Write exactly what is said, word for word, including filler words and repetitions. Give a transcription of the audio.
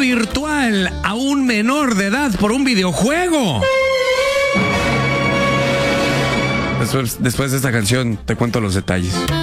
virtual a un menor de edad por un videojuego. Después, después de esta canción te cuento los detalles.